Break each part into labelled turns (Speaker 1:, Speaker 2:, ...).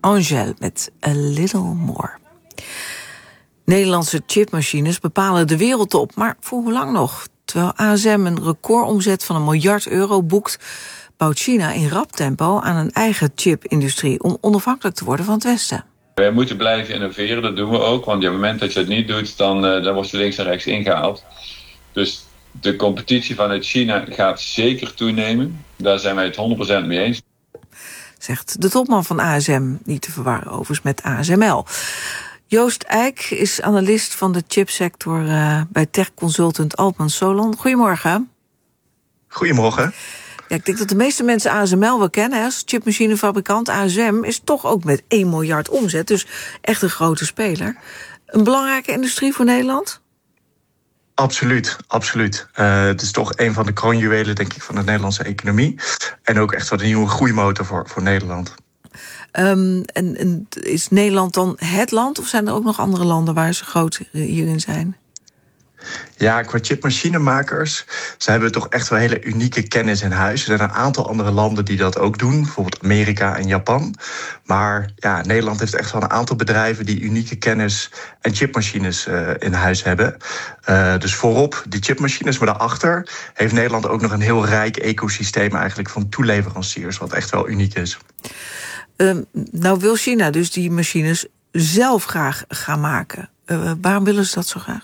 Speaker 1: Angèle met A Little More. Nederlandse chipmachines bepalen de wereldtop, maar voor hoe lang nog? Terwijl ASM een recordomzet van €1 miljard boekt, bouwt China in rap tempo aan een eigen chipindustrie om onafhankelijk te worden van het Westen.
Speaker 2: Wij moeten blijven innoveren, dat doen we ook. Want op het moment dat je het niet doet, dan word je links en rechts ingehaald. Dus de competitie vanuit China gaat zeker toenemen. Daar zijn wij het 100% mee eens.
Speaker 1: Zegt de topman van ASM, niet te verwarren overigens met ASML. Joost Eijk is analist van de chipsector bij tech-consultant Altman Solon. Goedemorgen.
Speaker 3: Goedemorgen.
Speaker 1: Ja, ik denk dat de meeste mensen ASML wel kennen als chipmachinefabrikant. ASM is toch ook met 1 miljard omzet, dus echt een grote speler. Een belangrijke industrie voor Nederland?
Speaker 3: Absoluut, absoluut. Het is toch een van de kroonjuwelen, denk ik, van de Nederlandse economie. En ook echt wat een nieuwe groeimotor voor Nederland.
Speaker 1: En is Nederland dan het land, of zijn er ook nog andere landen waar ze groot hierin zijn?
Speaker 3: Ja, qua chipmachinemakers, ze hebben toch echt wel hele unieke kennis in huis. Er zijn een aantal andere landen die dat ook doen, bijvoorbeeld Amerika en Japan. Maar ja, Nederland heeft echt wel een aantal bedrijven die unieke kennis en chipmachines in huis hebben. Dus voorop die chipmachines, maar daarachter heeft Nederland ook nog een heel rijk ecosysteem eigenlijk van toeleveranciers, wat echt wel uniek is.
Speaker 1: Nou wil China dus die machines zelf graag gaan maken. Waarom willen ze dat zo graag?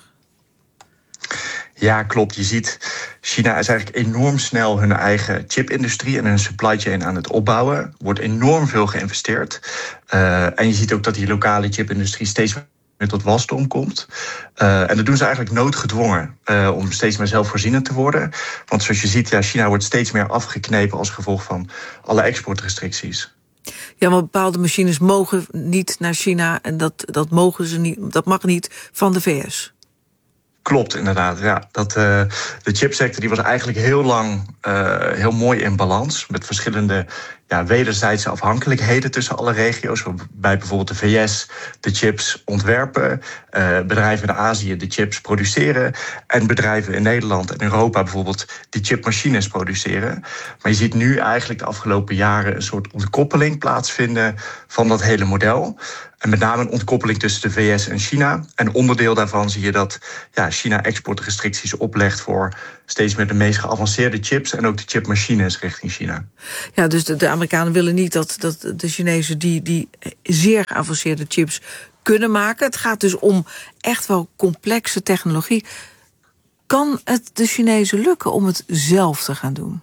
Speaker 3: Ja, klopt. Je ziet, China is eigenlijk enorm snel hun eigen chipindustrie en hun supply chain aan het opbouwen. Er wordt enorm veel geïnvesteerd. En je ziet ook dat die lokale chipindustrie steeds meer tot wasdom komt. En dat doen ze eigenlijk noodgedwongen om steeds meer zelfvoorzienend te worden. Want zoals je ziet, ja, China wordt steeds meer afgeknepen als gevolg van alle exportrestricties.
Speaker 1: Ja, maar bepaalde machines mogen niet naar China en dat mogen ze niet, dat mag niet van de VS.
Speaker 3: Klopt, inderdaad. Ja, de chipsector die was eigenlijk heel lang heel mooi in balans, met verschillende wederzijdse afhankelijkheden tussen alle regio's. Waarbij bijvoorbeeld de VS de chips ontwerpen, bedrijven in Azië de chips produceren en bedrijven in Nederland en Europa bijvoorbeeld die chipmachines produceren. Maar je ziet nu eigenlijk de afgelopen jaren een soort ontkoppeling plaatsvinden van dat hele model. En met name een ontkoppeling tussen de VS en China. En onderdeel daarvan zie je dat China exportrestricties oplegt voor steeds meer de meest geavanceerde chips en ook de chipmachines richting China.
Speaker 1: Ja, dus de Amerikanen willen niet dat de Chinezen die zeer geavanceerde chips kunnen maken. Het gaat dus om echt wel complexe technologie. Kan het de Chinezen lukken om het zelf te gaan doen?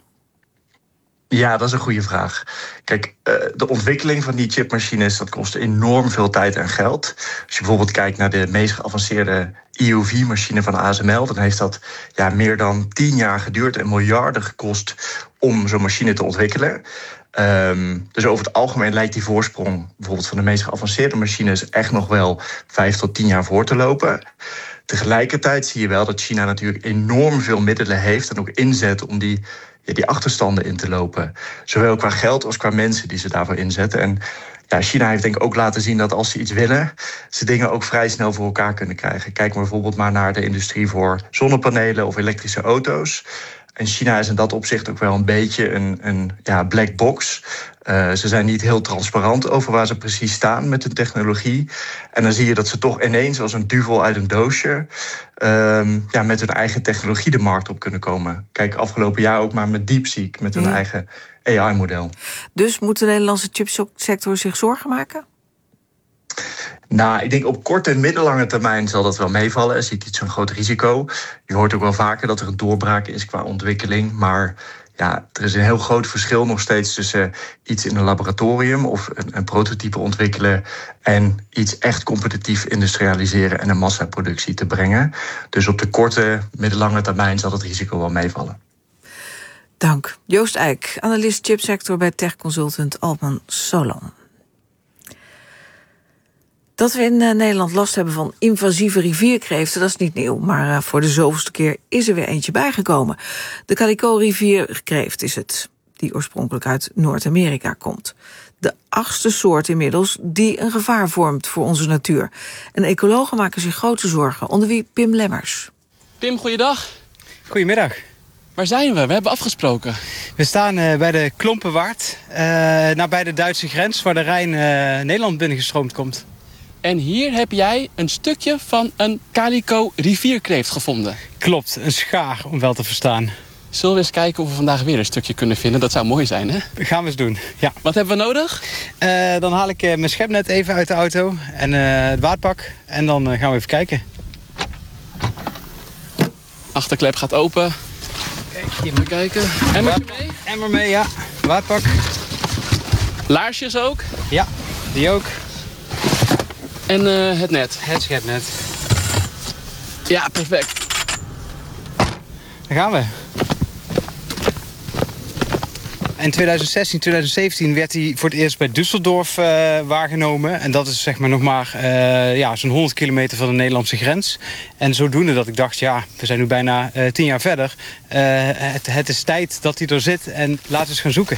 Speaker 3: Ja, dat is een goede vraag. Kijk, de ontwikkeling van die chipmachines, dat kost enorm veel tijd en geld. Als je bijvoorbeeld kijkt naar de meest geavanceerde EUV-machine van ASML, dan heeft dat meer dan 10 jaar geduurd en miljarden gekost om zo'n machine te ontwikkelen. Dus over het algemeen lijkt die voorsprong bijvoorbeeld van de meest geavanceerde machines echt nog wel 5 tot 10 jaar voor te lopen. Tegelijkertijd zie je wel dat China natuurlijk enorm veel middelen heeft en ook inzet om die achterstanden in te lopen. Zowel qua geld als qua mensen die ze daarvoor inzetten. En China heeft denk ik ook laten zien dat als ze iets willen, ze dingen ook vrij snel voor elkaar kunnen krijgen. Kijk maar bijvoorbeeld maar naar de industrie voor zonnepanelen of elektrische auto's. En China is in dat opzicht ook wel een beetje een black box. Ze zijn niet heel transparant over waar ze precies staan met hun technologie. En dan zie je dat ze toch ineens als een duvel uit een doosje met hun eigen technologie de markt op kunnen komen. Kijk, afgelopen jaar ook maar met DeepSeek, met hun eigen AI-model.
Speaker 1: Dus moet de Nederlandse chipsector zich zorgen maken?
Speaker 3: Nou, ik denk op korte en middellange termijn zal dat wel meevallen. Je ziet niet zo'n groot risico. Je hoort ook wel vaker dat er een doorbraak is qua ontwikkeling. Maar er is een heel groot verschil nog steeds tussen iets in een laboratorium of een prototype ontwikkelen en iets echt competitief industrialiseren en een massaproductie te brengen. Dus op de korte, middellange termijn zal het risico wel meevallen.
Speaker 1: Dank. Joost Eijk, analist chipsector bij tech-consultant Altman Solon. Dat we in Nederland last hebben van invasieve rivierkreeften, dat is niet nieuw. Maar voor de zoveelste keer is er weer eentje bijgekomen. De Calico-rivierkreeft is het, die oorspronkelijk uit Noord-Amerika komt. De 8e soort inmiddels die een gevaar vormt voor onze natuur. En ecologen maken zich grote zorgen, onder wie Pim Lemmers.
Speaker 4: Pim, goeiedag.
Speaker 5: Goedemiddag.
Speaker 4: Waar zijn we? We hebben afgesproken.
Speaker 5: We staan bij de Klompenwaard, nabij de Duitse grens, waar de Rijn Nederland binnengestroomd komt.
Speaker 4: En hier heb jij een stukje van een calico rivierkreeft gevonden.
Speaker 5: Klopt, een schaar om wel te verstaan.
Speaker 4: Zullen we eens kijken of we vandaag weer een stukje kunnen vinden? Dat zou mooi zijn, hè?
Speaker 5: Dat gaan we eens doen, ja.
Speaker 4: Wat hebben we nodig?
Speaker 5: Dan haal ik mijn schepnet even uit de auto en het waadpak. En dan gaan we even kijken.
Speaker 4: Achterklep gaat open.
Speaker 5: Kijk, hier
Speaker 4: Even kijken. Emmertje mee?
Speaker 5: Emmer mee, ja. Waadpak.
Speaker 4: Laarsjes ook?
Speaker 5: Ja, die ook.
Speaker 4: En het net?
Speaker 5: Het schepnet.
Speaker 4: Ja, perfect.
Speaker 5: Daar gaan we. In 2016, 2017 werd hij voor het eerst bij Düsseldorf waargenomen. En dat is zeg maar nog maar zo'n 100 kilometer van de Nederlandse grens. En zodoende dat ik dacht, ja, we zijn nu bijna 10 jaar verder. Het is tijd dat hij er zit en laten we eens gaan zoeken.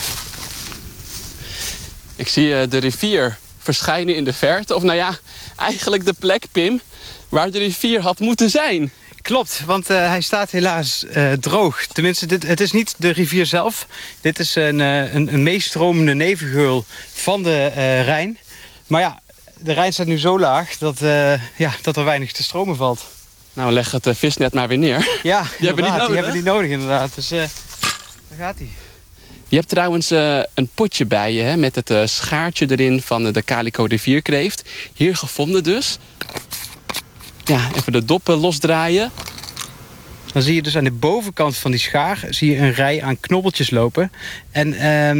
Speaker 4: Ik zie de rivier verschijnen in de verte. Of nou ja, eigenlijk de plek, Pim, waar de rivier had moeten zijn.
Speaker 5: Klopt, want hij staat helaas droog. Tenminste, het is niet de rivier zelf. Dit is een meestromende nevengeul van de Rijn. Maar ja, de Rijn staat nu zo laag dat er weinig te stromen valt.
Speaker 4: Nou, leg het visnet maar weer neer.
Speaker 5: Ja,
Speaker 4: die hebben
Speaker 5: niet nodig inderdaad. Dus daar gaat hij.
Speaker 4: Je hebt trouwens een potje bij je, hè, met het schaartje erin van de calico rivierkreeft. Hier gevonden dus. Ja, even de doppen losdraaien.
Speaker 5: Dan zie je dus aan de bovenkant van die schaar zie je een rij aan knobbeltjes lopen. En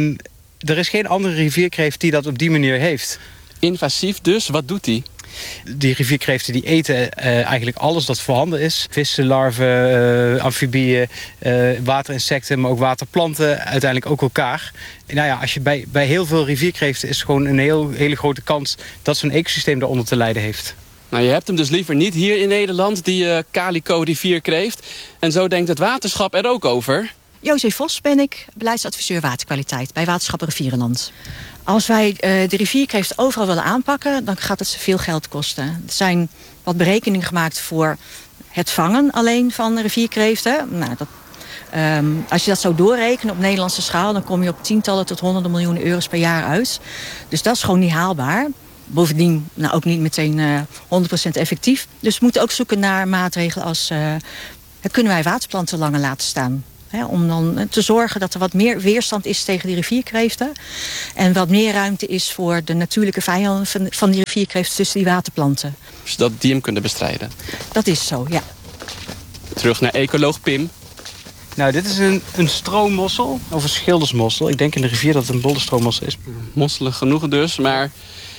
Speaker 5: er is geen andere rivierkreeft die dat op die manier heeft.
Speaker 4: Invasief dus, wat doet hij?
Speaker 5: Die rivierkreeften die eten eigenlijk alles dat voorhanden is. Vissen, larven, amfibieën, waterinsecten, maar ook waterplanten. Uiteindelijk ook elkaar. En nou ja, als je bij heel veel rivierkreeften is gewoon een hele grote kans dat zo'n ecosysteem daaronder te lijden heeft.
Speaker 4: Nou, je hebt hem dus liever niet hier in Nederland, die calico rivierkreeft. En zo denkt het waterschap er ook over.
Speaker 6: José Vos ben ik, beleidsadviseur waterkwaliteit bij Waterschap Rivierenland. Als wij de rivierkreeft overal willen aanpakken, dan gaat het veel geld kosten. Er zijn wat berekeningen gemaakt voor het vangen alleen van rivierkreeften. Nou, als je dat zou doorrekenen op Nederlandse schaal, dan kom je op tientallen tot honderden miljoenen euro's per jaar uit. Dus dat is gewoon niet haalbaar. Bovendien ook niet meteen 100% effectief. Dus we moeten ook zoeken naar maatregelen als kunnen wij waterplanten langer laten staan. Om dan te zorgen dat er wat meer weerstand is tegen die rivierkreeften. En wat meer ruimte is voor de natuurlijke vijanden van die rivierkreeften tussen die waterplanten.
Speaker 4: Zodat die hem kunnen bestrijden.
Speaker 6: Dat is zo, ja.
Speaker 4: Terug naar ecoloog Pim.
Speaker 5: Nou, dit is een stroommossel, of een schildersmossel. Ik denk in de rivier dat het een bollenstroomossel is.
Speaker 4: Mosselen genoeg dus, maar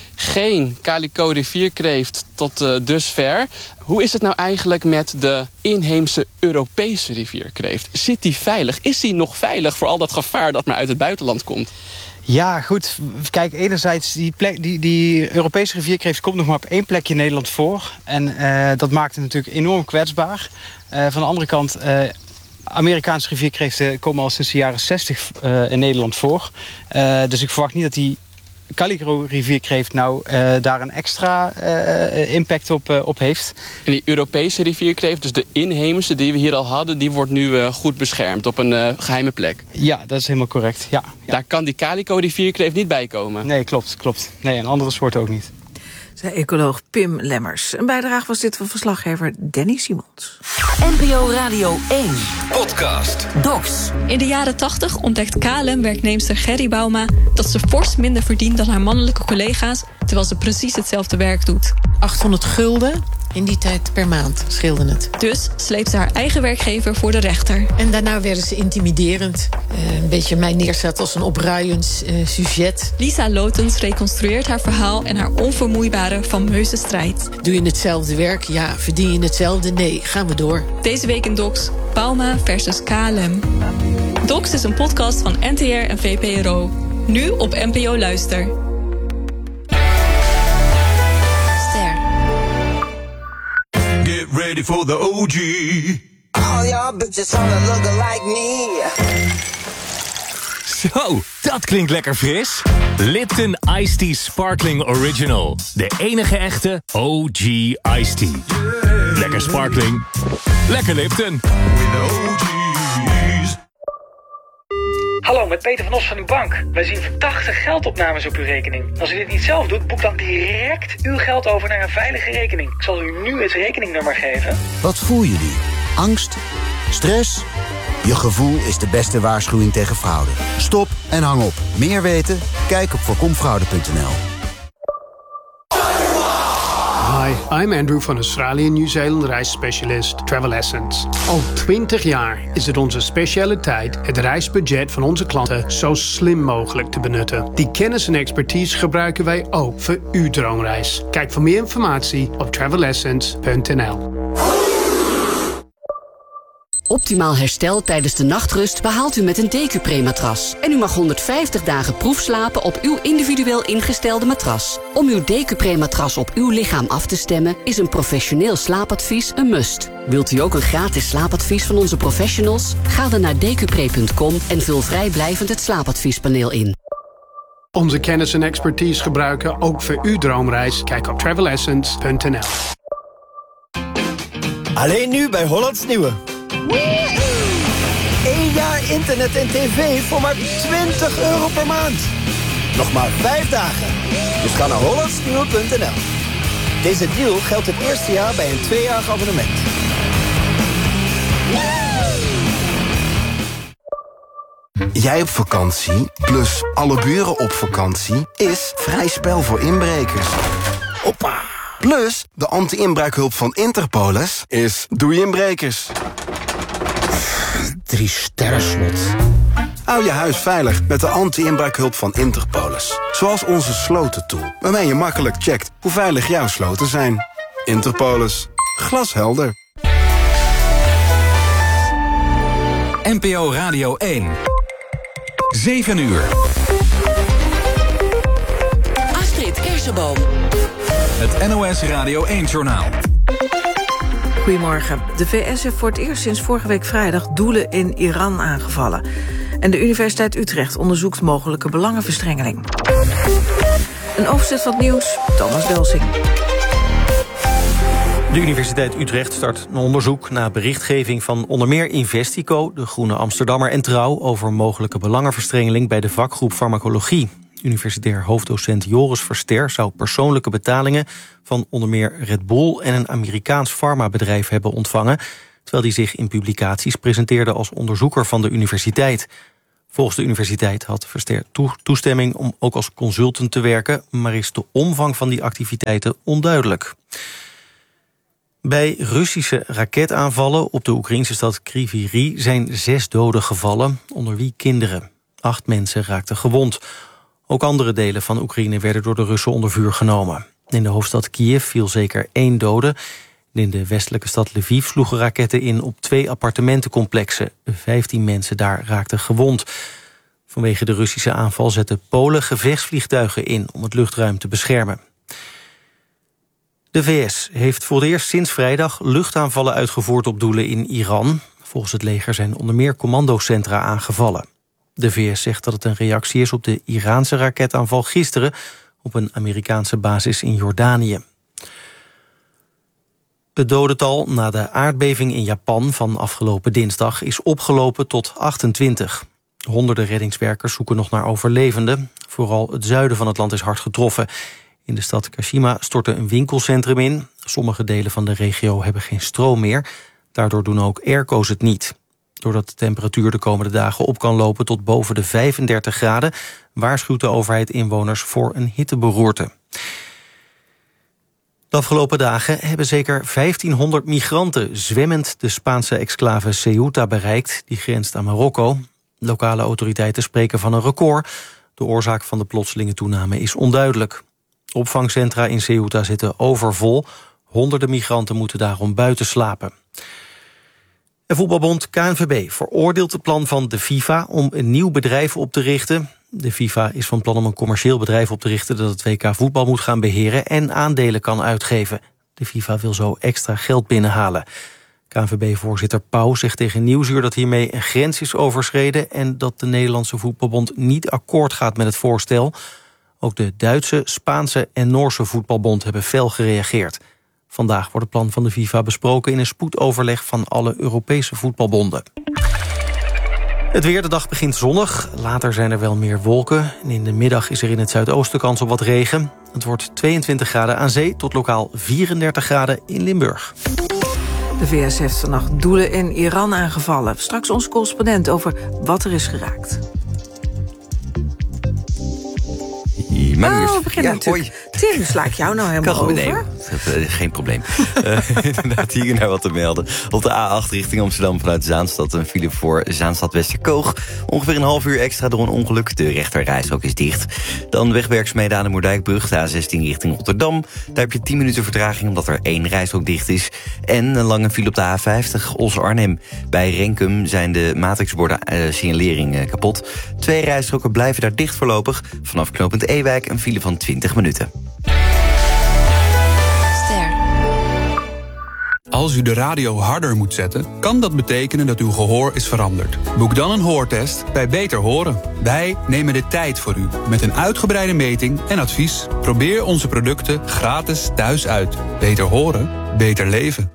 Speaker 4: geen calico rivierkreeft tot dusver. Hoe is het nou eigenlijk met de inheemse Europese rivierkreeft? Zit die veilig? Is die nog veilig voor al dat gevaar dat maar uit het buitenland komt?
Speaker 5: Ja, goed. Kijk, enerzijds, die Europese rivierkreeft komt nog maar op één plekje in Nederland voor. En dat maakt het natuurlijk enorm kwetsbaar. Van de andere kant, Amerikaanse rivierkreeften komen al sinds de jaren 60 in Nederland voor. Dus ik verwacht niet dat die calico rivierkreeft nou daar een extra impact op heeft.
Speaker 4: En die Europese rivierkreeft, dus de inheemse die we hier al hadden, die wordt nu goed beschermd op een geheime plek.
Speaker 5: Ja, dat is helemaal correct. Ja.
Speaker 4: Daar kan die calico rivierkreeft niet bij komen.
Speaker 5: Nee, klopt. Nee, en andere soorten ook niet.
Speaker 1: Zei ecoloog Pim Lemmers. Een bijdrage was dit van verslaggever Danny Simons.
Speaker 7: NPO Radio 1.
Speaker 8: Podcast.
Speaker 7: Docs.
Speaker 9: In de jaren 80 ontdekt KLM-werknemster Gerry Bauma dat ze fors minder verdient dan haar mannelijke collega's, terwijl ze precies hetzelfde werk doet.
Speaker 10: 800 gulden in die tijd per maand scheelde het.
Speaker 9: Dus sleept ze haar eigen werkgever voor de rechter.
Speaker 10: En daarna werden ze intimiderend. Een beetje mij neerzet als een opruiend sujet.
Speaker 9: Lisa Lotens reconstrueert haar verhaal en haar onvermoeibare fameuze strijd.
Speaker 10: Doe je hetzelfde werk? Ja. Verdien je hetzelfde? Nee. Gaan we door.
Speaker 9: Deze week in Docs, Bauma versus KLM. Docs is een podcast van NTR en VPRO. Nu op NPO Luister.
Speaker 8: Get ready for the OG.
Speaker 11: All y'all bitches wanna look like me.
Speaker 12: Zo, dat klinkt lekker fris. Lipton Iced Tea Sparkling Original. De enige echte OG Iced Tea. Yeah. Lekker sparkling, lekker Lipton.
Speaker 8: With the OG's.
Speaker 13: Hallo, met Peter van Os van uw bank. Wij zien verdachte geldopnames op uw rekening. Als u dit niet zelf doet, boek dan direct uw geld over naar een veilige rekening. Ik zal u nu het rekeningnummer geven.
Speaker 14: Wat voel je nu? Angst? Stress? Je gevoel is de beste waarschuwing tegen fraude. Stop en hang op. Meer weten? Kijk op voorkomfraude.nl.
Speaker 15: Hi, I'm Andrew van Australië Nieuw-Zeeland reisspecialist Travel Essence. Al 20 jaar is het onze specialiteit het reisbudget van onze klanten zo slim mogelijk te benutten. Die kennis en expertise gebruiken wij ook voor uw droomreis. Kijk voor meer informatie op travelessence.nl.
Speaker 16: Optimaal herstel tijdens de nachtrust behaalt u met een Decupre-matras. En u mag 150 dagen proefslapen op uw individueel ingestelde matras. Om uw Decupre-matras op uw lichaam af te stemmen is een professioneel slaapadvies een must. Wilt u ook een gratis slaapadvies van onze professionals? Ga dan naar decupre.com en vul vrijblijvend het slaapadviespaneel in.
Speaker 15: Onze kennis en expertise gebruiken ook voor uw droomreis. Kijk op travelessence.nl.
Speaker 17: Alleen nu bij Hollands Nieuwe. 1 jaar internet en tv voor maar €20 per maand. Nog maar 5 dagen. Dus ga naar hollandsnieuwe.nl. Deze deal geldt het eerste jaar bij een 2-jarig abonnement.
Speaker 18: Jij op vakantie, plus alle buren op vakantie, is vrij spel voor inbrekers. Hoppa! Plus, de anti-inbraakhulp van Interpolis is doei inbrekers.
Speaker 14: 3 sterren slot.
Speaker 18: Hou je huis veilig met de anti-inbraakhulp van Interpolis. Zoals onze slotentool, waarmee je makkelijk checkt hoe veilig jouw sloten zijn. Interpolis. Glashelder.
Speaker 12: NPO Radio 1. 7 uur.
Speaker 7: Astrid Kersenboom.
Speaker 12: Het NOS Radio 1-journaal.
Speaker 1: Goedemorgen. De VS heeft voor het eerst sinds vorige week vrijdag doelen in Iran aangevallen. En de Universiteit Utrecht onderzoekt mogelijke belangenverstrengeling. Een overzicht van het nieuws, Thomas Delsing.
Speaker 19: De Universiteit Utrecht start een onderzoek naar berichtgeving van onder meer Investico, de Groene Amsterdammer en Trouw over mogelijke belangenverstrengeling bij de vakgroep farmacologie. Universitair hoofddocent Joris Verster zou persoonlijke betalingen van onder meer Red Bull en een Amerikaans farmabedrijf hebben ontvangen, terwijl hij zich in publicaties presenteerde als onderzoeker van de universiteit. Volgens de universiteit had Verster toestemming om ook als consultant te werken, maar is de omvang van die activiteiten onduidelijk. Bij Russische raketaanvallen op de Oekraïnse stad Kryvyi Rih zijn 6 doden gevallen, onder wie kinderen. 8 mensen raakten gewond. Ook andere delen van Oekraïne werden door de Russen onder vuur genomen. In de hoofdstad Kiev viel zeker 1 dode. In de westelijke stad Lviv sloegen raketten in op 2 appartementencomplexen. 15 mensen daar raakten gewond. Vanwege de Russische aanval zetten Polen gevechtsvliegtuigen in om het luchtruim te beschermen. De VS heeft voor het eerst sinds vrijdag luchtaanvallen uitgevoerd op doelen in Iran. Volgens het leger zijn onder meer commandocentra aangevallen. De VS zegt dat het een reactie is op de Iraanse raketaanval gisteren op een Amerikaanse basis in Jordanië. Het dodental na de aardbeving in Japan van afgelopen dinsdag is opgelopen tot 28. Honderden reddingswerkers zoeken nog naar overlevenden. Vooral het zuiden van het land is hard getroffen. In de stad Kashima stortte een winkelcentrum in. Sommige delen van de regio hebben geen stroom meer. Daardoor doen ook airco's het niet. Doordat de temperatuur de komende dagen op kan lopen tot boven de 35 graden... waarschuwt de overheid inwoners voor een hitteberoerte. De afgelopen dagen hebben zeker 1500 migranten zwemmend de Spaanse exclave Ceuta bereikt. Die grenst aan Marokko. Lokale autoriteiten spreken van een record. De oorzaak van de plotselinge toename is onduidelijk. Opvangcentra in Ceuta zitten overvol. Honderden migranten moeten daarom buiten slapen. En voetbalbond KNVB veroordeelt het plan van de FIFA om een nieuw bedrijf op te richten. De FIFA is van plan om een commercieel bedrijf op te richten dat het WK voetbal moet gaan beheren en aandelen kan uitgeven. De FIFA wil zo extra geld binnenhalen. KNVB-voorzitter Pauw zegt tegen Nieuwsuur dat hiermee een grens is overschreden en dat de Nederlandse voetbalbond niet akkoord gaat met het voorstel. Ook de Duitse, Spaanse en Noorse voetbalbond hebben fel gereageerd. Vandaag wordt het plan van de FIFA besproken in een spoedoverleg van alle Europese voetbalbonden. Het weer, de dag begint zonnig. Later zijn er wel meer wolken. En in de middag is er in het zuidoosten kans op wat regen. Het wordt 22 graden aan zee tot lokaal 34 graden in Limburg.
Speaker 1: De VS heeft vannacht doelen in Iran aangevallen. Straks onze correspondent over wat er is geraakt.
Speaker 20: We
Speaker 1: beginnen natuurlijk. Tim, sla ik jou nou helemaal over?
Speaker 20: Nee, geen probleem. Inderdaad, hier naar wat te melden. Op de A8 richting Amsterdam vanuit Zaanstad een file voor Zaanstad-Westerkoog. Ongeveer een half uur extra door een ongeluk. De rechterrijstrook is dicht. Dan wegwerkzaamheden aan de Moerdijkbrug, de A16 richting Rotterdam. Daar heb je 10 minuten vertraging omdat er 1 rijstrook dicht is. En een lange file op de A50 Os-Arnhem. Bij Renkum zijn de matrixborden signalering kapot. 2 rijstroken blijven daar dicht voorlopig. Vanaf knooppunt Ewijk een file van 20 minuten.
Speaker 21: Als u de radio harder moet zetten, kan dat betekenen dat uw gehoor is veranderd. Boek dan een hoortest bij Beter Horen. Wij nemen de tijd voor u, met een uitgebreide meting en advies. Probeer onze producten gratis thuis uit. Beter horen, beter leven.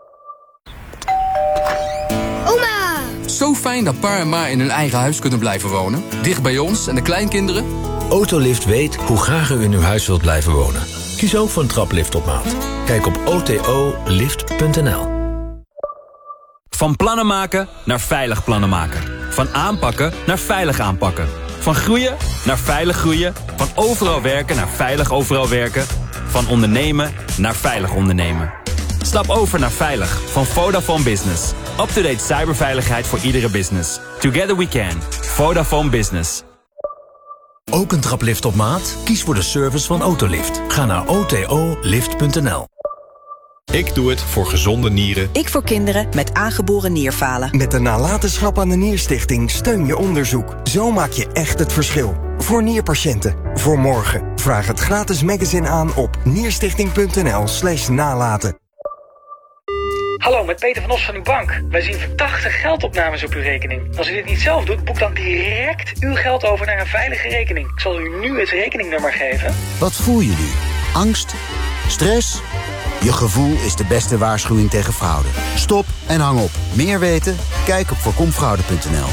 Speaker 22: Oma! Zo fijn dat pa en ma in hun eigen huis kunnen blijven wonen. Dicht bij ons en de kleinkinderen.
Speaker 23: Autolift weet hoe graag u in uw huis wilt blijven wonen. Kies ook voor een traplift op maat. Kijk op otolift.nl.
Speaker 24: Van plannen maken naar veilig plannen maken. Van aanpakken naar veilig aanpakken. Van groeien naar veilig groeien. Van overal werken naar veilig overal werken. Van ondernemen naar veilig ondernemen. Stap over naar veilig van Vodafone Business. Up-to-date cyberveiligheid voor iedere business. Together we can. Vodafone Business.
Speaker 23: Ook een traplift op maat? Kies voor de service van Autolift. Ga naar otolift.nl.
Speaker 25: Ik doe het voor gezonde nieren.
Speaker 26: Ik voor kinderen met aangeboren nierfalen.
Speaker 27: Met de nalatenschap aan de Nierstichting steun je onderzoek. Zo maak je echt het verschil. Voor nierpatiënten. Voor morgen. Vraag het gratis magazine aan op nierstichting.nl/nalaten.
Speaker 13: Hallo, met Peter van Os van uw bank. Wij zien verdachte geldopnames op uw rekening. Als u dit niet zelf doet, boek dan direct uw geld over naar een veilige rekening. Ik zal u nu het rekeningnummer geven.
Speaker 14: Wat voel je nu? Angst? Stress? Je gevoel is de beste waarschuwing tegen fraude. Stop en hang op. Meer weten? Kijk op voorkomfraude.nl.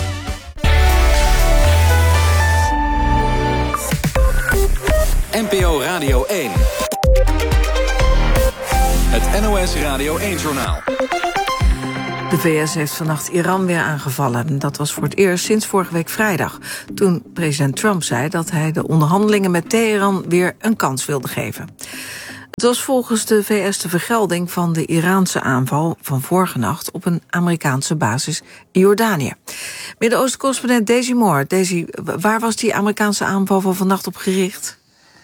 Speaker 28: NPO Radio 1. Het NOS Radio 1-journaal.
Speaker 1: De VS heeft vannacht Iran weer aangevallen. Dat was voor het eerst sinds vorige week vrijdag. Toen president Trump zei dat hij de onderhandelingen met Teheran weer een kans wilde geven. Het was volgens de VS de vergelding van de Iraanse aanval van vorige nacht op een Amerikaanse basis in Jordanië. Midden-Oosten-correspondent Daisy Moore. Daisy, waar was die Amerikaanse aanval van vannacht op gericht?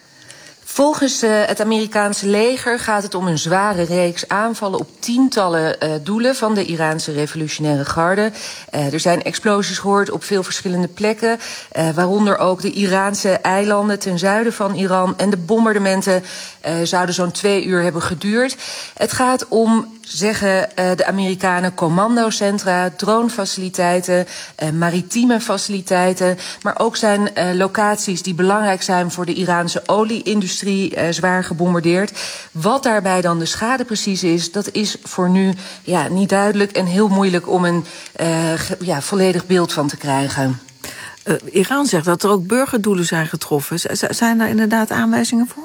Speaker 29: Volgens het Amerikaanse leger gaat het om een zware reeks aanvallen op tientallen doelen van de Iraanse revolutionaire garde. Er zijn explosies gehoord op veel verschillende plekken, waaronder ook de Iraanse eilanden ten zuiden van Iran. En de bombardementen zouden zo'n 2 uur hebben geduurd. Het gaat om, zeggen de Amerikanen, commandocentra, dronefaciliteiten, maritieme faciliteiten. Maar ook zijn locaties die belangrijk zijn voor de Iraanse olieindustrie zwaar gebombardeerd. Wat daarbij dan de schade precies is, dat is voor nu niet duidelijk en heel moeilijk om een volledig beeld van te krijgen.
Speaker 1: Iran zegt dat er ook burgerdoelen zijn getroffen. Zijn daar inderdaad aanwijzingen voor?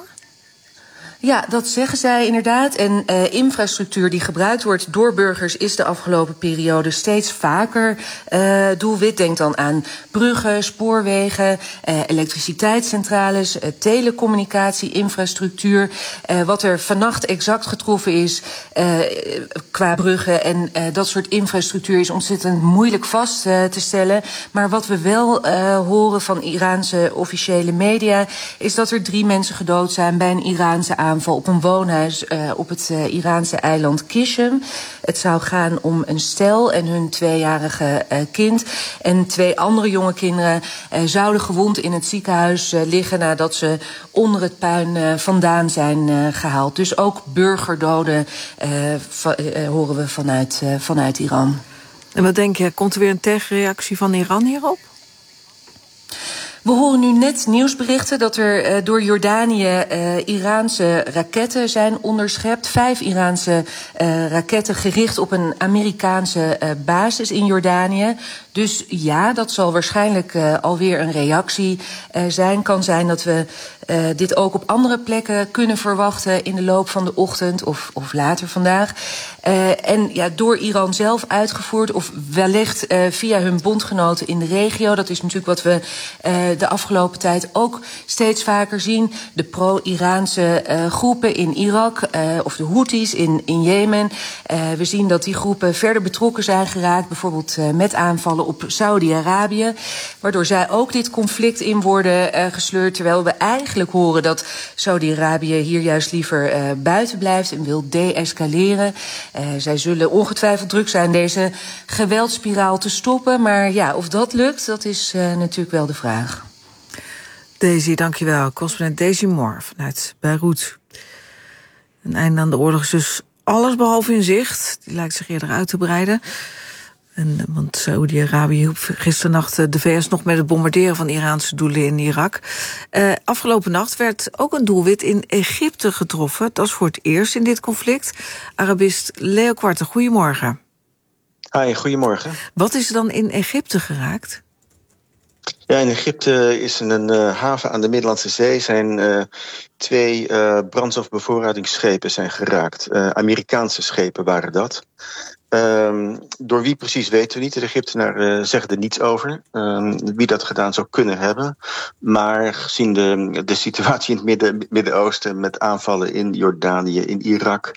Speaker 29: Ja, dat zeggen zij inderdaad. En infrastructuur die gebruikt wordt door burgers is de afgelopen periode steeds vaker doelwit. Denk dan aan bruggen, spoorwegen, elektriciteitscentrales, telecommunicatie-infrastructuur. Wat er vannacht exact getroffen is qua bruggen en dat soort infrastructuur is ontzettend moeilijk vast te stellen. Maar wat we wel horen van Iraanse officiële media is dat er 3 mensen gedood zijn bij een Iraanse aanval op een woonhuis op het Iraanse eiland Qishm. Het zou gaan om een stel en hun 2-jarige kind. En 2 andere jonge kinderen zouden gewond in het ziekenhuis liggen nadat ze onder het puin vandaan zijn gehaald. Dus ook burgerdoden horen we vanuit Iran.
Speaker 1: En wat denk je, komt er weer een tegenreactie van Iran hierop?
Speaker 29: We horen nu net nieuwsberichten dat er door Jordanië Iraanse raketten zijn onderschept. 5 Iraanse raketten gericht op een Amerikaanse basis in Jordanië. Dus ja, dat zal waarschijnlijk alweer een reactie zijn. Kan zijn dat we dit ook op andere plekken kunnen verwachten in de loop van de ochtend of later vandaag. En ja, door Iran zelf uitgevoerd of wellicht via hun bondgenoten in de regio. Dat is natuurlijk wat we de afgelopen tijd ook steeds vaker zien. De pro-Iraanse groepen in Irak of de Houthis in Jemen. We zien dat die groepen verder betrokken zijn geraakt, bijvoorbeeld met aanvallen op Saudi-Arabië, waardoor zij ook dit conflict in worden gesleurd, terwijl we eigenlijk horen dat Saudi-Arabië hier juist liever buiten blijft en wil deescaleren. Zij zullen ongetwijfeld druk zijn deze geweldsspiraal te stoppen, maar ja, of dat lukt, dat is natuurlijk wel de vraag.
Speaker 1: Daisy, dankjewel. Correspondent Daisy Moore vanuit Beirut. Een einde aan de oorlog is dus alles behalve in zicht. Die lijkt zich eerder uit te breiden. Want Saudi-Arabië hielp gisternacht de VS nog met het bombarderen van Iraanse doelen in Irak. Afgelopen nacht werd ook een doelwit in Egypte getroffen. Dat is voor het eerst in dit conflict. Arabist Leo Quarte, goedemorgen.
Speaker 2: Hi, goedemorgen.
Speaker 1: Wat is er dan in Egypte geraakt?
Speaker 2: Ja, in Egypte is een haven aan de Middellandse Zee zijn 2 brandstofbevoorradingsschepen zijn geraakt. Amerikaanse schepen waren dat. Door wie precies weten we niet. De Egyptenaren zeggen er niets over. Wie dat gedaan zou kunnen hebben. Maar gezien de situatie in het Midden-Oosten met aanvallen in Jordanië, in Irak,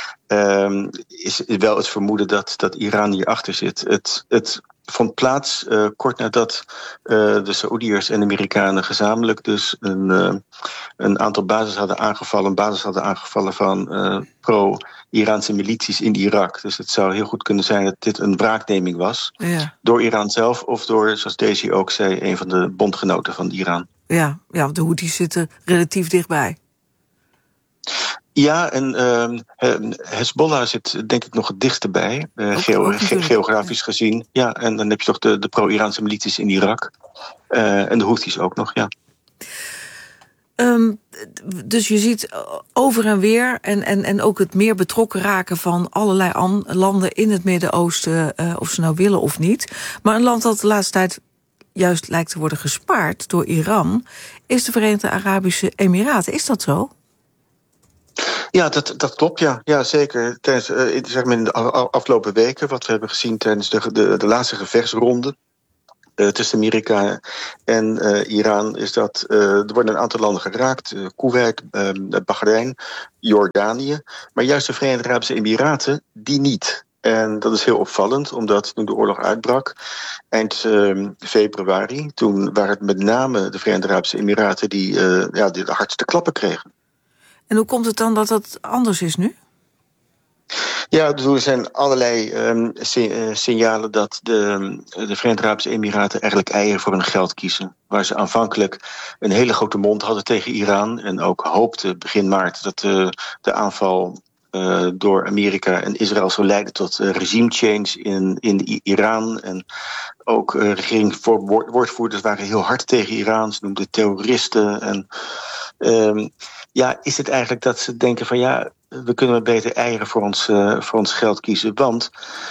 Speaker 2: is wel het vermoeden dat Iran hierachter zit. Het vond plaats kort nadat de Saoediërs en de Amerikanen gezamenlijk dus een aantal bases hadden aangevallen van pro-Iraanse milities in Irak. Dus het zou heel goed kunnen zijn dat dit een wraakneming was. Ja. Door Iran zelf of door, zoals Daisy ook zei, een van de bondgenoten van Iran.
Speaker 1: Ja, de Houthis zitten relatief dichtbij.
Speaker 2: Ja, en Hezbollah zit denk ik nog het dichtste bij, geografisch gezien. Ja, en dan heb je toch de pro-Iraanse milities in Irak. En de Houthis ook nog, ja.
Speaker 1: Dus je ziet over en weer en ook het meer betrokken raken van allerlei landen in het Midden-Oosten, of ze nou willen of niet. Maar een land dat de laatste tijd juist lijkt te worden gespaard door Iran is de Verenigde Arabische Emiraten. Is dat zo?
Speaker 2: Ja, dat klopt, ja. Ja, zeker. Tijdens zeg maar in de afgelopen weken, wat we hebben gezien tijdens de laatste gevechtsronde tussen Amerika en Iran, is dat er worden een aantal landen geraakt. Kuwait, Bahrein, Jordanië. Maar juist de Verenigde Arabische Emiraten, die niet. En dat is heel opvallend, omdat toen de oorlog uitbrak, eind februari, toen waren het met name de Verenigde Arabische Emiraten die de hardste klappen kregen.
Speaker 1: En hoe komt het dan dat dat anders is nu?
Speaker 2: Ja, er zijn allerlei signalen dat de Verenigde Arabische Emiraten eigenlijk eieren voor hun geld kiezen. Waar ze aanvankelijk een hele grote mond hadden tegen Iran en ook hoopten begin maart dat de aanval door Amerika en Israël zou leiden tot regime change in Iran. En ook regeringswoordvoerders waren heel hard tegen Iran. Ze noemden terroristen. En is het eigenlijk dat ze denken van we kunnen maar beter eieren voor ons geld kiezen. Want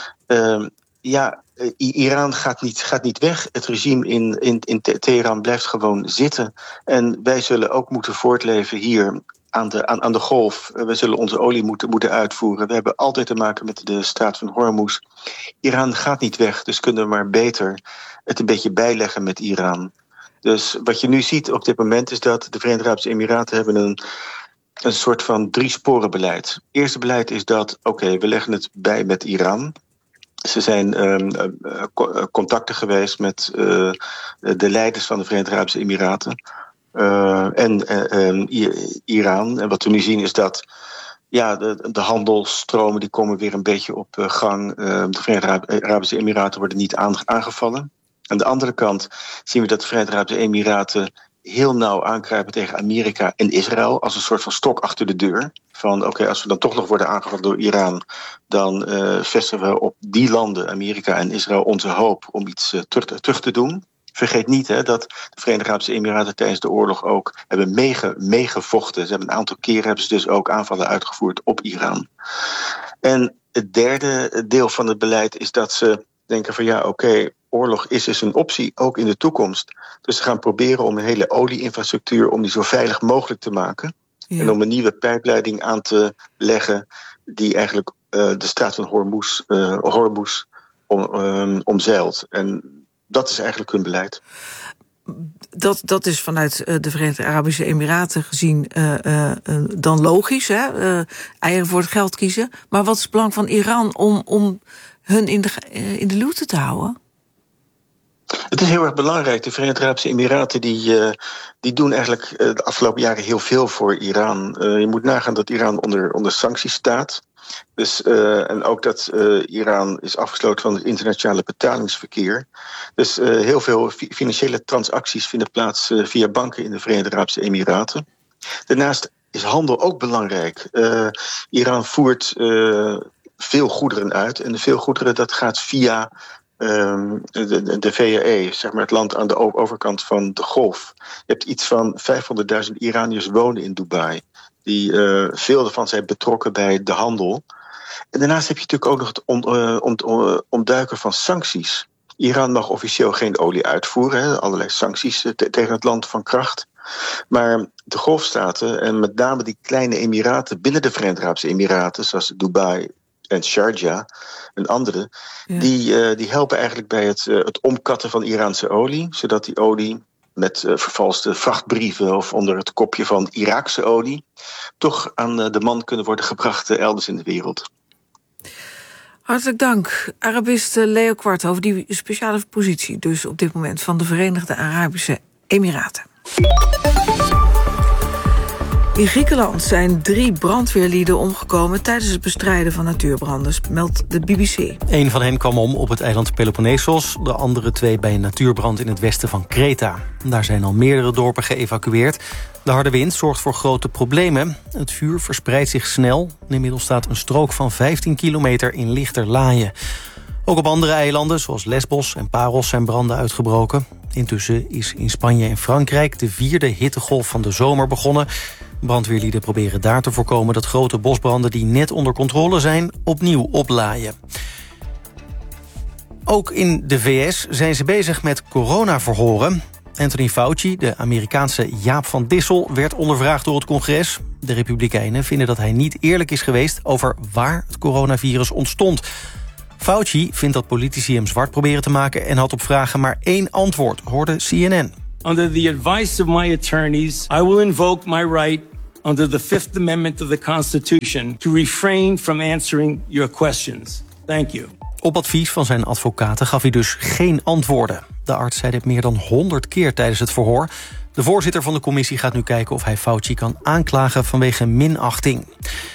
Speaker 2: Iran gaat niet weg. Het regime in Teheran blijft gewoon zitten. En wij zullen ook moeten voortleven hier aan de golf. We zullen onze olie moeten uitvoeren. We hebben altijd te maken met de straat van Hormuz. Iran gaat niet weg, dus kunnen we maar beter het een beetje bijleggen met Iran. Dus wat je nu ziet op dit moment is dat de Verenigde Arabische Emiraten hebben een soort van 3-sporenbeleid. Het eerste beleid is dat, we leggen het bij met Iran. Ze zijn contacten geweest met de leiders van de Verenigde Arabische Emiraten en Iran. En wat we nu zien is dat de handelsstromen die komen weer een beetje op gang. De Verenigde Arabische Emiraten worden niet aangevallen. Aan de andere kant zien we dat de Verenigde Arabische Emiraten heel nauw aankruipen tegen Amerika en Israël als een soort van stok achter de deur. Van als we dan toch nog worden aangevallen door Iran, dan vestigen we op die landen, Amerika en Israël, onze hoop om iets terug te doen. Vergeet niet dat de Verenigde Arabische Emiraten tijdens de oorlog ook hebben meegevochten. Ze hebben een aantal keren hebben ze dus ook aanvallen uitgevoerd op Iran. En het derde deel van het beleid is dat ze denken van oké, oorlog is dus een optie, ook in de toekomst. Dus ze gaan proberen om een hele olie-infrastructuur, om die zo veilig mogelijk te maken. Ja. En om een nieuwe pijpleiding aan te leggen die eigenlijk de straat van Hormuz omzeilt. En dat is eigenlijk hun beleid.
Speaker 1: Dat is vanuit de Verenigde Arabische Emiraten gezien dan logisch, hè? Eieren voor het geld kiezen. Maar wat is het belang van Iran om hun in de luwte te houden?
Speaker 2: Het is heel erg belangrijk. De Verenigde Arabische Emiraten die doen eigenlijk de afgelopen jaren heel veel voor Iran. Je moet nagaan dat Iran onder sancties staat. Dus, en ook dat Iran is afgesloten van het internationale betalingsverkeer. Dus heel veel financiële transacties vinden plaats via banken in de Verenigde Arabische Emiraten. Daarnaast is handel ook belangrijk. Iran voert veel goederen uit. En veel goederen dat gaat via de VAE, zeg maar het land aan de overkant van de golf. Je hebt iets van 500.000 Iraniërs wonen in Dubai. Die veel ervan zijn betrokken bij de handel. En daarnaast heb je natuurlijk ook nog het ontduiken van sancties. Iran mag officieel geen olie uitvoeren, allerlei sancties tegen het land van kracht. Maar de golfstaten, en met name die kleine emiraten binnen de Verenigde Arabische Emiraten, zoals Dubai en Sharjah en andere, die helpen eigenlijk bij het omkatten van Iraanse olie, zodat die olie met vervalste vrachtbrieven of onder het kopje van Iraakse olie toch aan de man kunnen worden gebracht elders in de wereld.
Speaker 1: Hartelijk dank, Arabist Leo Kwart, over die speciale positie dus op dit moment van de Verenigde Arabische Emiraten. In Griekenland zijn 3 brandweerlieden omgekomen tijdens het bestrijden van natuurbranden, meldt de BBC.
Speaker 19: Een van hen kwam om op het eiland Peloponnesos, de andere 2 bij een natuurbrand in het westen van Kreta. Daar zijn al meerdere dorpen geëvacueerd. De harde wind zorgt voor grote problemen. Het vuur verspreidt zich snel. Inmiddels staat een strook van 15 kilometer in lichterlaaien. Ook op andere eilanden, zoals Lesbos en Paros, zijn branden uitgebroken. Intussen is in Spanje en Frankrijk de 4e hittegolf van de zomer begonnen. Brandweerlieden proberen daar te voorkomen dat grote bosbranden die net onder controle zijn opnieuw oplaaien. Ook in de VS zijn ze bezig met coronaverhoren. Anthony Fauci, de Amerikaanse Jaap van Dissel, werd ondervraagd door het congres. De Republikeinen vinden dat hij niet eerlijk is geweest over waar het coronavirus ontstond. Fauci vindt dat politici hem zwart proberen te maken en had op vragen maar 1 antwoord, hoorde CNN.
Speaker 3: Under the advice of my attorneys, I will invoke my right under the 5th Amendment of the Constitution to refrain from answering your questions. Thank you.
Speaker 19: Op advies van zijn advocaten gaf hij dus geen antwoorden. De arts zei dit meer dan 100 keer tijdens het verhoor. De voorzitter van de commissie gaat nu kijken of hij Fauci kan aanklagen vanwege minachting.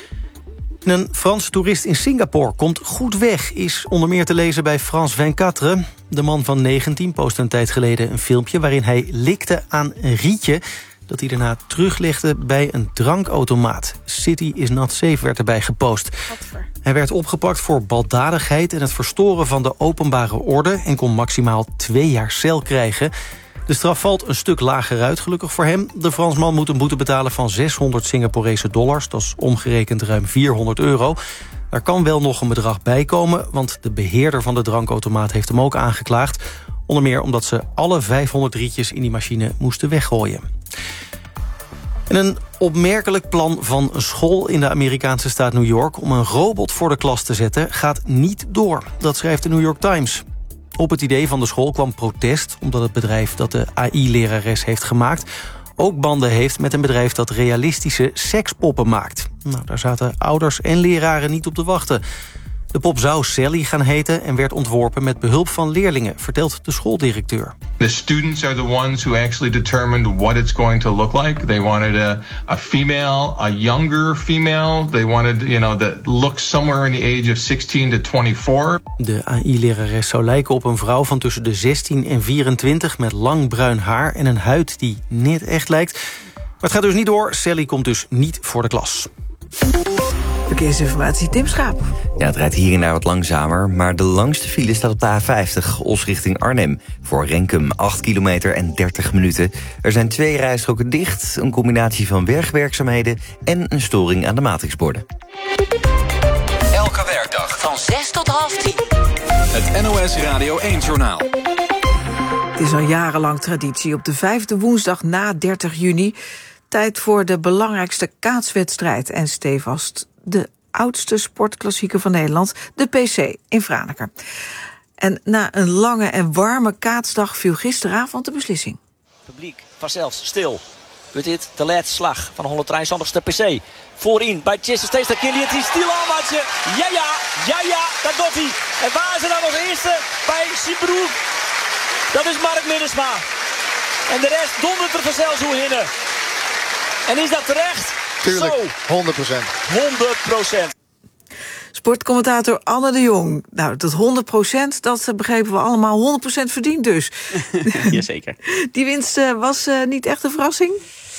Speaker 19: Een Franse toerist in Singapore komt goed weg, is onder meer te lezen bij France 24. De man van 19 postte een tijd geleden een filmpje waarin hij likte aan een rietje dat hij daarna teruglegde bij een drankautomaat. City is not safe werd erbij gepost. Hij werd opgepakt voor baldadigheid en het verstoren van de openbare orde en kon maximaal 2 jaar cel krijgen. De straf valt een stuk lager uit, gelukkig voor hem. De Fransman moet een boete betalen van 600 Singaporese dollars. Dat is omgerekend ruim €400. Daar kan wel nog een bedrag bij komen, want de beheerder van de drankautomaat heeft hem ook aangeklaagd. Onder meer omdat ze alle 500 rietjes in die machine moesten weggooien. En een opmerkelijk plan van een school in de Amerikaanse staat New York om een robot voor de klas te zetten gaat niet door. Dat schrijft de New York Times. Op het idee van de school kwam protest omdat het bedrijf dat de AI-lerares heeft gemaakt ook banden heeft met een bedrijf dat realistische sekspoppen maakt. Nou, daar zaten ouders en leraren niet op te wachten. De pop zou Sally gaan heten en werd ontworpen met behulp van leerlingen, vertelt de schooldirecteur.
Speaker 4: The students are the ones who actually determined what it's going to look like. They wanted a female, a younger female. They wanted, that look somewhere in the age of 16 to 24.
Speaker 19: De AI-lerares zou lijken op een vrouw van tussen de 16 en 24 met lang bruin haar en een huid die net echt lijkt. Maar het gaat dus niet door. Sally komt dus niet voor de klas.
Speaker 1: Verkeersinformatie, Tim Schaap.
Speaker 20: Ja, het rijdt hier en daar wat langzamer, maar de langste file staat op de A50, Os richting Arnhem. Voor Renkum 8 kilometer en 30 minuten. Er zijn 2 rijstroken dicht, een combinatie van wegwerkzaamheden en een storing aan de matrixborden.
Speaker 7: Elke werkdag van 6 tot half 10.
Speaker 28: Het NOS Radio 1-journaal.
Speaker 1: Het is al jarenlang traditie op de 5e woensdag na 30 juni. Tijd voor de belangrijkste kaatswedstrijd en stevast de oudste sportklassieker van Nederland, de PC in Franeker. En na een lange en warme kaatsdag viel gisteravond de beslissing.
Speaker 5: Het publiek was zelfs stil. Wordt dit de laatste slag van de 123ste PC. Voorin bij Chester steeds de Kilian die stil aanmaatje. Ja, dat doet hij. En waar is er dan als eerste bij Sibroek? Dat is Mark Minnesma. En de rest dondert er vanzelfs hoe hinnen. En is dat terecht?
Speaker 6: Tuurlijk,
Speaker 5: zo. 100%.
Speaker 1: Sportcommentator Anne de Jong. Nou, dat 100%, dat begrepen we allemaal. 100% verdiend dus.
Speaker 8: Jazeker.
Speaker 1: Die winst was niet echt een verrassing?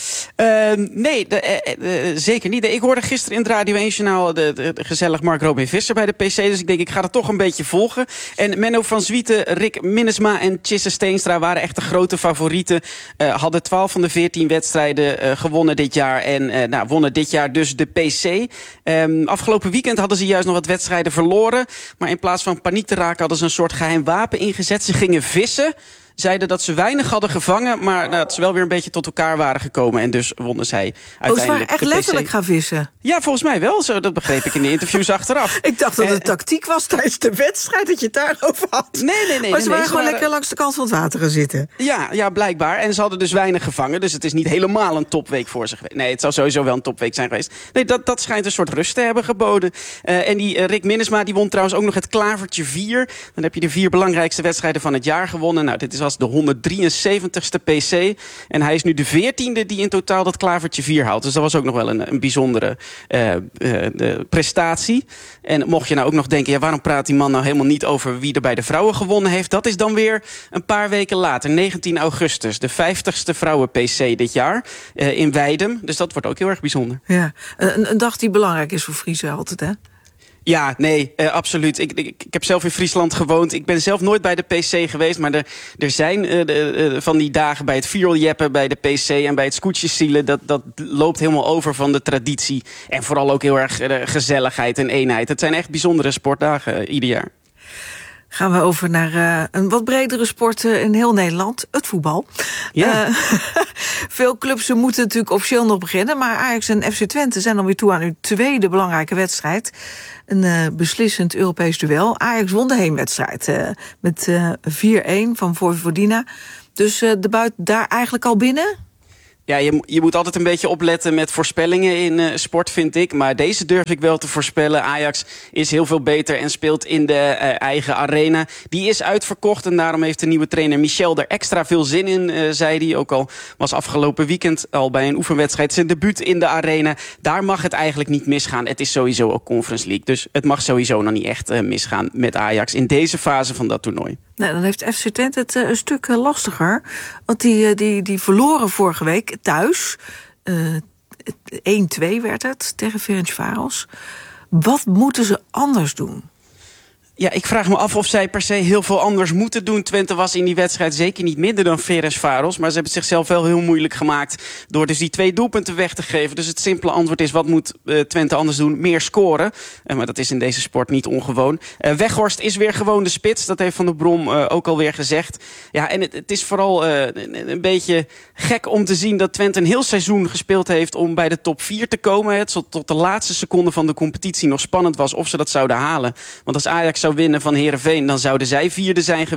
Speaker 8: Nee, zeker niet. Ik hoorde gisteren in het Radio 1-journaal de gezellig Mark Robin Visser bij de PC. Dus ik denk, ik ga het toch een beetje volgen. En Menno van Zwieten, Rick Minnesma en Chisse Steenstra waren echt de grote favorieten. Hadden 12 van de 14 wedstrijden gewonnen dit jaar. En wonnen dit jaar dus de PC. Afgelopen weekend hadden ze juist nog wat wedstrijden verloren. Maar in plaats van paniek te raken hadden ze een soort geheim wapen ingezet. Ze gingen vissen. Zeiden dat ze weinig hadden gevangen, maar dat ze wel weer een beetje tot elkaar waren gekomen. En dus wonnen zij uiteindelijk
Speaker 1: ze waren echt letterlijk gaan vissen?
Speaker 8: Ja, volgens mij wel. Zo, dat begreep ik in de interviews achteraf.
Speaker 1: Ik dacht dat het tactiek was tijdens de wedstrijd dat je het daarover had.
Speaker 8: Nee.
Speaker 1: Maar ze waren gewoon lekker langs de kant van het water gaan zitten.
Speaker 8: Ja, blijkbaar. En ze hadden dus weinig gevangen. Dus het is niet helemaal een topweek voor ze geweest. Nee, het zou sowieso wel een topweek zijn geweest. Nee, dat schijnt een soort rust te hebben geboden. En die Rick Minnesma die won trouwens ook nog het klavertje 4. Dan heb je de 4 belangrijkste wedstrijden van het jaar gewonnen. Nou, dit is als de 173ste PC. En hij is nu de 14e die in totaal dat klavertje 4 haalt. Dus dat was ook nog wel een bijzondere prestatie. En mocht je nou ook nog denken, ja, waarom praat die man nou helemaal niet over wie er bij de vrouwen gewonnen heeft? Dat is dan weer een paar weken later, 19 augustus. De 50ste vrouwen-PC dit jaar in Weidum. Dus dat wordt ook heel erg bijzonder.
Speaker 1: Ja, een dag die belangrijk is voor Friese altijd, hè?
Speaker 8: Ja, nee, absoluut. Ik heb zelf in Friesland gewoond. Ik ben zelf nooit bij de PC geweest. Maar er zijn van die dagen bij het viooljeppen, bij de PC en bij het scootjeszzielen. Dat loopt helemaal over van de traditie. En vooral ook heel erg gezelligheid en eenheid. Het zijn echt bijzondere sportdagen ieder jaar.
Speaker 1: Gaan we over naar een wat bredere sport in heel Nederland. Het voetbal.
Speaker 8: Ja.
Speaker 1: Veel clubs moeten natuurlijk officieel nog beginnen. Maar Ajax en FC Twente zijn alweer toe aan hun tweede belangrijke wedstrijd. Een beslissend Europees duel. Ajax won de heenwedstrijd met 4-1 van Vojvodina. Dus de buit daar eigenlijk al binnen?
Speaker 8: Ja, je moet altijd een beetje opletten met voorspellingen in sport, vind ik. Maar deze durf ik wel te voorspellen. Ajax is heel veel beter en speelt in de eigen arena. Die is uitverkocht en daarom heeft de nieuwe trainer Michel er extra veel zin in, zei hij. Ook al was afgelopen weekend al bij een oefenwedstrijd zijn debuut in de arena. Daar mag het eigenlijk niet misgaan. Het is sowieso ook Conference League. Dus het mag sowieso nog niet echt misgaan met Ajax in deze fase van dat toernooi.
Speaker 1: Nou, dan heeft FC Twente het een stuk lastiger. Want die verloren vorige week thuis. 1-2 werd het tegen Ferencváros. Wat moeten ze anders doen?
Speaker 8: Ja, ik vraag me af of zij per se heel veel anders moeten doen. Twente was in die wedstrijd zeker niet minder dan Ferencváros. Maar ze hebben het zichzelf wel heel moeilijk gemaakt door dus die 2 doelpunten weg te geven. Dus het simpele antwoord is, wat moet Twente anders doen? Meer scoren. Maar dat is in deze sport niet ongewoon. Weghorst is weer gewoon de spits. Dat heeft Van der Brom ook alweer gezegd. Ja, en het is vooral een beetje gek om te zien dat Twente een heel seizoen gespeeld heeft om bij de top 4 te komen. Het tot de laatste seconde van de competitie nog spannend was of ze dat zouden halen. Want als Ajax zou winnen van Heerenveen, dan zouden zij 4e zijn